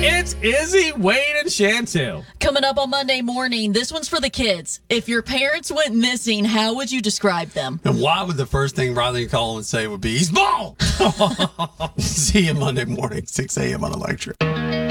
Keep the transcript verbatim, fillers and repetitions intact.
It's Izzy, Wade, and Chantel. Coming up on Monday morning, this one's for the kids. If your parents went missing, how would you describe them? And why would the first thing Riley call and say would be, he's bald? See you Monday morning, six a.m. on Electric.